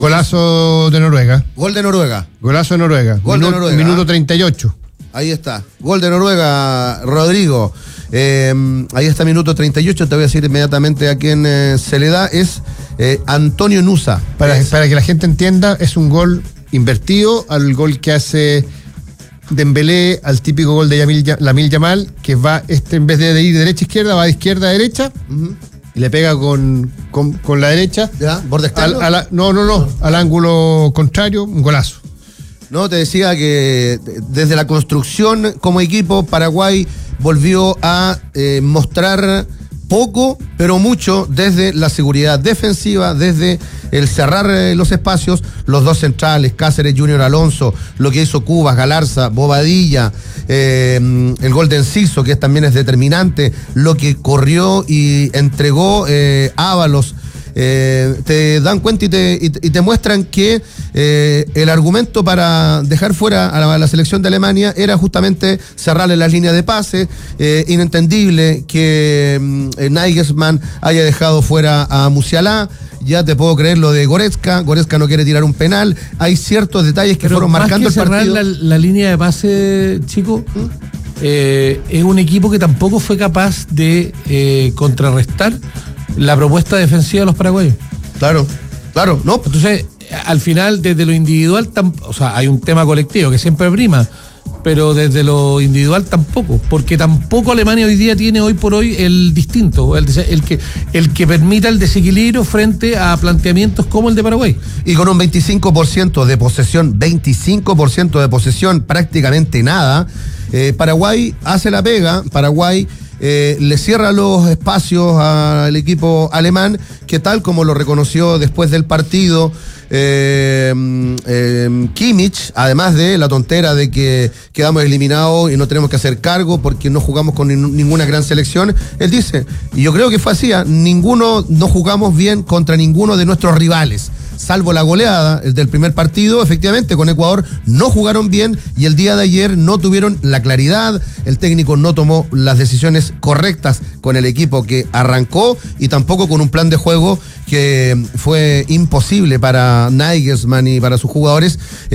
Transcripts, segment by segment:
Golazo de Noruega. Gol de Noruega. Golazo de Noruega. Gol de Noruega. Minuto 38. Ahí está. Gol de Noruega, Rodrigo. Ahí está, minuto 38. Te voy a decir inmediatamente a quién se le da. Es Antonio Nusa. Para que la gente entienda, es un gol invertido al gol que hace Dembélé, al típico gol de Lamine Yamal, que va, en vez de ir de derecha a izquierda, va de izquierda a derecha. Uh-huh. Y le pega con la derecha. ¿Ya? ¿Borde externo? No. Al ángulo contrario, un golazo. No, te decía que desde la construcción como equipo, Paraguay volvió a mostrar poco, pero mucho desde la seguridad defensiva, desde el cerrar los espacios, los dos centrales, Cáceres, Junior Alonso, lo que hizo Cubas, Galarza, Bobadilla, el gol de Enciso, que también es determinante, lo que corrió y entregó Ábalos. Te dan cuenta y te muestran que el argumento para dejar fuera a la selección de Alemania era justamente cerrarle las líneas de pase. Inentendible que Nagelsmann haya dejado fuera a Musiala. Ya te puedo creer lo de Goretzka no quiere tirar un penal. Hay ciertos detalles que fueron marcando el partido. Cerrar la línea de pase, chico, es un equipo que tampoco fue capaz de contrarrestar la propuesta defensiva de los paraguayos. Claro, no. Entonces, al final, desde lo individual, hay un tema colectivo que siempre prima, pero desde lo individual tampoco, porque tampoco Alemania hoy día tiene hoy por hoy el distinto, el que permita el desequilibrio frente a planteamientos como el de Paraguay. Y con un 25% de posesión, prácticamente nada, Paraguay hace la pega, Paraguay le cierra los espacios al equipo alemán, que tal como lo reconoció después del partido Kimmich, además de la tontera de que quedamos eliminados y no tenemos que hacer cargo porque no jugamos con ninguna gran selección, él dice, y yo creo que fue así, no jugamos bien contra ninguno de nuestros rivales, salvo la goleada del primer partido. Efectivamente, con Ecuador no jugaron bien y el día de ayer no tuvieron la claridad, el técnico no tomó las decisiones correctas con el equipo que arrancó y tampoco con un plan de juego que fue imposible para Nagelsmann y para sus jugadores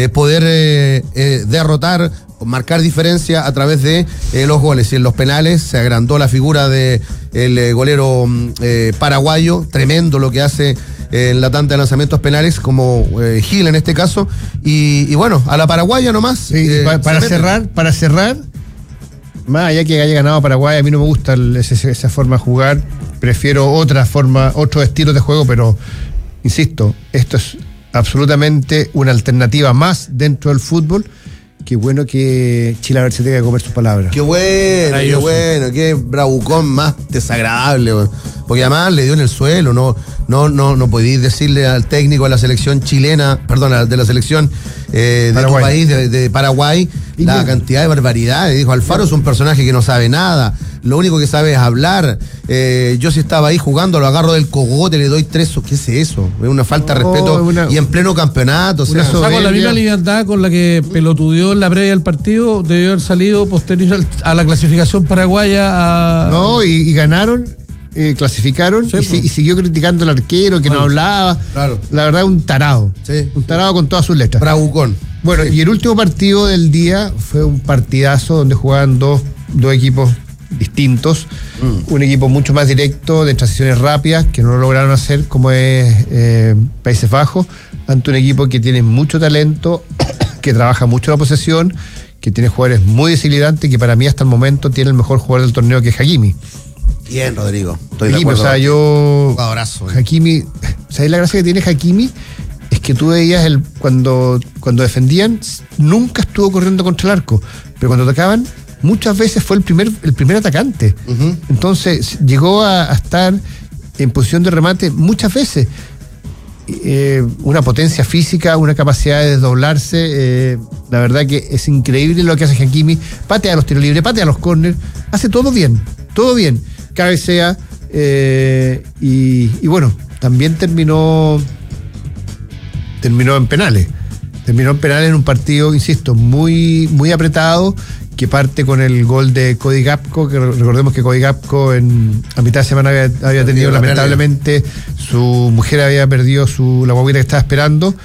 poder derrotar, marcar diferencia a través de los goles. Y en los penales se agrandó la figura de el golero paraguayo, tremendo lo que hace en la tanda de lanzamientos penales, como Gil en este caso, y bueno, a la paraguaya nomás. Sí, para cerrar, más allá que haya ganado Paraguay, a mí no me gusta esa forma de jugar, prefiero otro estilo de juego, pero insisto, esto es absolutamente una alternativa más dentro del fútbol. Qué bueno que Chilaver se tenga que comer sus palabras. Qué bueno, qué bravucón más desagradable, porque además le dio en el suelo. No podéis decirle al técnico de la selección chilena, perdón, de la selección de tu país, de Paraguay, la cantidad de barbaridades. Dijo, Alfaro es un personaje que no sabe nada, lo único que sabe es hablar. Yo si estaba ahí jugando, lo agarro del cogote, le doy 3. ¿Qué es eso? Es una falta de respeto y en pleno campeonato. Con la misma liviandad con la que pelotudeó en la previa del partido, debió haber salido posterior a la clasificación paraguaya. Y ganaron. Clasificaron y siguió criticando al arquero que no hablaba. Claro. La verdad, un tarado. Sí. Un tarado con todas sus letras. Bravucón. Bueno, y el último partido del día fue un partidazo donde jugaban dos equipos distintos. Un equipo mucho más directo, de transiciones rápidas, que no lo lograron hacer, como es Países Bajos, ante un equipo que tiene mucho talento, que trabaja mucho la posesión, que tiene jugadores muy desequilibrantes, que para mí hasta el momento tiene el mejor jugador del torneo, que es Hakimi. Bien, Rodrigo. Estoy de acuerdo. Jugadorazo. Hakimi, ¿sabes la gracia que tiene Hakimi? Es que tú veías cuando defendían, nunca estuvo corriendo contra el arco, pero cuando atacaban, muchas veces fue el primer atacante. Uh-huh. Entonces llegó a estar en posición de remate muchas veces. Una potencia física, una capacidad de desdoblarse, la verdad que es increíble lo que hace Hakimi. Patea los tiros libres, patea los córneres, hace todo bien, cabecea, y bueno, también terminó en penales. Terminó en penales en un partido, insisto, muy, muy apretado, que parte con el gol de Cody Gapco, que recordemos que Cody Gapco a mitad de semana había tenido lamentablemente, su mujer había perdido la guaguita que estaba esperando,